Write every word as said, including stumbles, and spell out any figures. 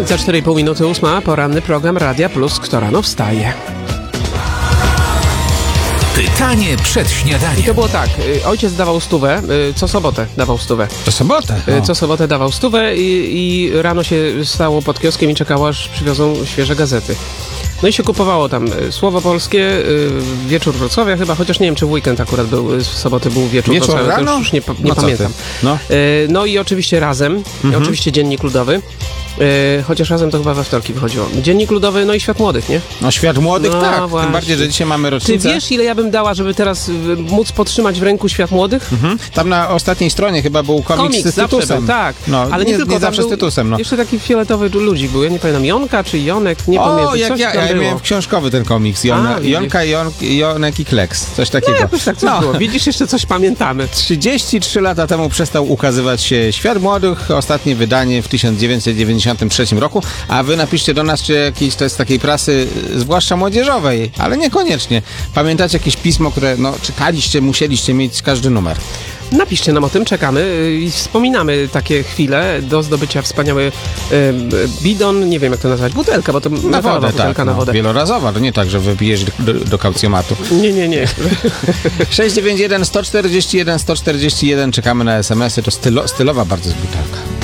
Za cztery i pół minuty ósma, poranny program Radia Plus. Kto rano wstaje? Pytanie przed śniadaniem. I to było tak, y, ojciec dawał stówę, y, co sobotę dawał stówę. To sobotę? Y, co sobotę dawał stówę i, i rano się stało pod kioskiem i czekało, aż przywiozą świeże gazety. No i się kupowało tam y, Słowo Polskie, y, Wieczór Wrocławia chyba, chociaż nie wiem, czy w weekend akurat był, y, w sobotę był Wieczór, Wieczór Wrocławia, to rano? już, już nie, pa- nie No co pamiętam. ty? No. Y, no i oczywiście Razem, Mhm. oczywiście Dziennik Ludowy, y, chociaż Razem to chyba we wtorki wychodziło. Dziennik Ludowy, no i Świat Młodych, nie? No Świat Młodych, No, tak. właśnie. Tym bardziej, że dzisiaj mamy Ty rocznicę. wiesz, ile ja bym dała, żeby teraz y, móc podtrzymać w ręku Świat Młodych? Mhm. Tam na ostatniej stronie chyba był komiks, Komiks z zawsze Tytusem. był, tak. No, ale nie, nie, tylko nie tam zawsze był z Tytusem, no. Jeszcze taki fioletowy ludzik był, ja nie pamiętam, Jonka czy Jonek, nie O, pamiętam, jak coś ja, tam ja było. miałem książkowy ten komiks. Jona, A, widzisz. Jonka, Jon, Jonek i Kleks. Coś No takiego. jakoś tak coś No. było. Widzisz, jeszcze coś pamiętamy. trzydzieści trzy lata temu przestał ukazywać się Świat Młodych, ostatnie wydanie w tysiąc dziewięćset dziewięćdziesiątym trzecim roku, a wy napiszcie do nas, czy jakiejś to jest takiej prasy, zwłaszcza młodzieżowej, ale niekoniecznie. Pamiętacie jakieś pismo, które no, czekaliście, musieliście mieć każdy numer? Napiszcie nam o tym, czekamy y, i wspominamy takie chwile do zdobycia wspaniały y, y, bidon, nie wiem jak to nazwać, butelka, bo to metalowa butelka tak, na no, wodę. wielorazowa, to nie tak, że wypijesz do, do kaucjomatu. Nie, nie, nie. sześć dziewięć jeden, sto czterdzieści jeden, sto czterdzieści jeden, czekamy na es em esy, to stylo, stylowa bardzo jest butelka.